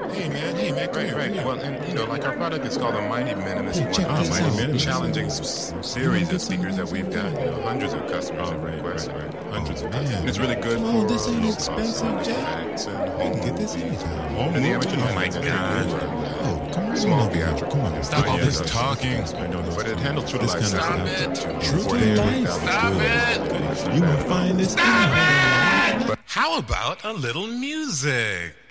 Hey man, come here. Well, and like our product is called a Mighty Minimus. Hey, check this Mighty out. Minimus. Challenging series of speakers that we've got. Hundreds of customers have requested. Hundreds of customers. And it's really good for this ain't low expensive, cost Jack. effects You can get this anytime. and the amateur. Oh my God. Oh, come on. Small in, theatrical. Come on. Stop all this talking. But it handles true to This life. kind of Stop stuff. it. True to life. Stop it. You won't find this. How about a little music?